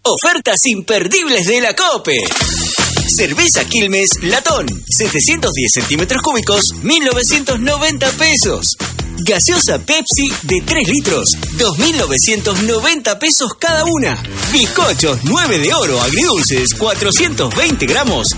Ofertas imperdibles de la COPE. Cerveza Quilmes Latón, 710 centímetros cúbicos, 1.990 pesos. Gaseosa Pepsi de 3 litros, 2.990 pesos cada una. Bizcochos 9 de oro agridulces, 420 gramos,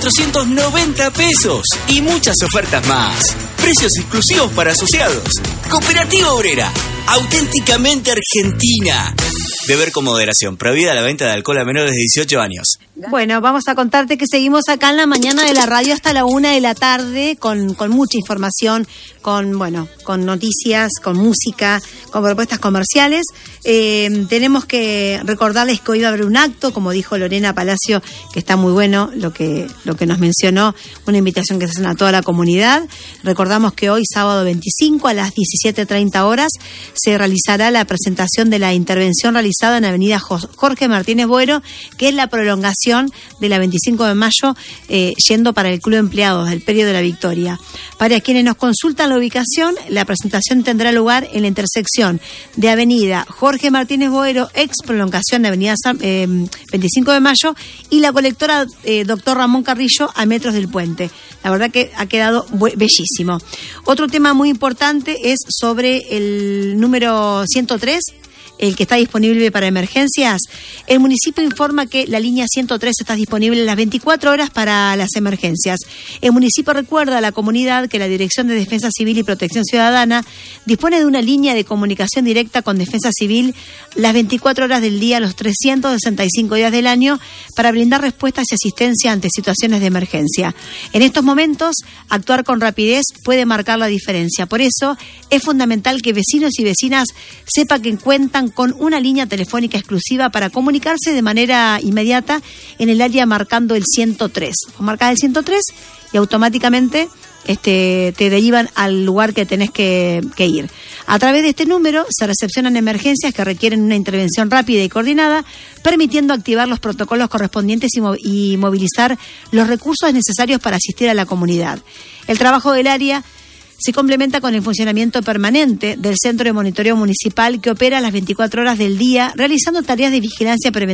1.490 pesos. Y muchas ofertas más. Precios exclusivos para asociados. Cooperativa Obrera, auténticamente argentina. Beber con moderación. Prohibida la venta de alcohol a menores de 18 años. Bueno, vamos a contarte que seguimos acá en la mañana de la radio hasta la 1 de la tarde con mucha información, con noticias, con música, con propuestas comerciales. Tenemos que recordarles que hoy va a haber un acto, como dijo Lorena Palacio, que está muy bueno lo que nos mencionó, una invitación que se hace a toda la comunidad. Recordamos que hoy, sábado 25, a las 17:30 horas, se realizará la presentación de la intervención realizada en Avenida Jorge Martínez Boero, que es la prolongación de la 25 de mayo, yendo para el Club de Empleados del Perio de la Victoria. Para quienes nos consultan la ubicación, la presentación tendrá lugar en la intersección de Avenida Jorge Martínez Boero, ex prolongación de Avenida 25 de mayo, y la colectora Dr. Ramón Carrillo, a metros del puente. La verdad que ha quedado bellísimo. Otro tema muy importante es sobre el número 103, el que está disponible para emergencias. El municipio informa que la línea 103 está disponible las 24 horas para las emergencias. El municipio recuerda a la comunidad que la Dirección de Defensa Civil y Protección Ciudadana dispone de una línea de comunicación directa con Defensa Civil las 24 horas del día, los 365 días del año, para brindar respuestas y asistencia ante situaciones de emergencia. En estos momentos, actuar con rapidez puede marcar la diferencia. Por eso, es fundamental que vecinos y vecinas sepan que cuentan con una línea telefónica exclusiva para comunicarse de manera inmediata en el área marcando el 103. O marcas el 103 y automáticamente te derivan al lugar que tenés que ir. A través de este número se recepcionan emergencias que requieren una intervención rápida y coordinada, permitiendo activar los protocolos correspondientes y movilizar los recursos necesarios para asistir a la comunidad. El trabajo del área se complementa con el funcionamiento permanente del Centro de Monitoreo Municipal, que opera las 24 horas del día, realizando tareas de vigilancia preventiva